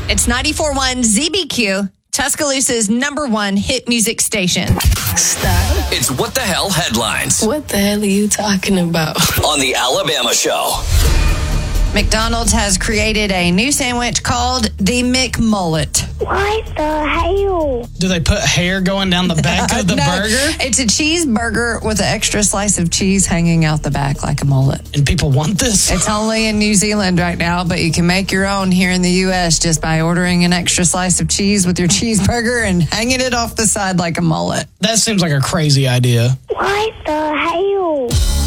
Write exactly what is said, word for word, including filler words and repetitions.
It's ninety-four point one Z B Q, Tuscaloosa's number one hit music station. Stop. It's What the Hell Headlines What the hell are you talking about? on The Alabama Show. McDonald's has created a new sandwich called the McMullet. What the hell? Do they put hair going down the back of the No, burger? It's a cheeseburger with an extra slice of cheese hanging out the back like a mullet. And people want this? It's only in New Zealand right now, but you can make your own here in the U S just by ordering an extra slice of cheese with your cheeseburger and hanging it off the side like a mullet. That seems like a crazy idea. What the hell?